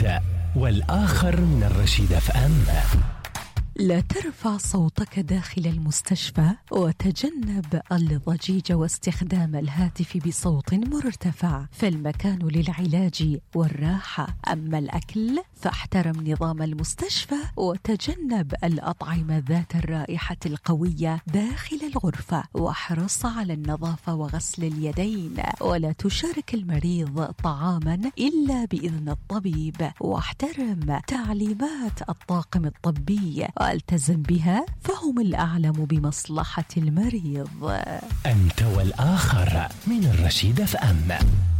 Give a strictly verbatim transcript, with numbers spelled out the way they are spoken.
أنت والآخر من الرشيد اف ام. لا ترفع صوتك داخل المستشفى، وتجنب الضجيج واستخدام الهاتف بصوت مرتفع، فالمكان للعلاج والراحة. أما الأكل فاحترم نظام المستشفى، وتجنب الأطعمة ذات الرائحة القوية داخل الغرفة، واحرص على النظافة وغسل اليدين، ولا تشارك المريض طعاما إلا بإذن الطبيب، واحترم تعليمات الطاقم الطبي والتزم بها، فهم الأعلم بمصلحة المريض. أنت والآخر من الرشيد اف ام.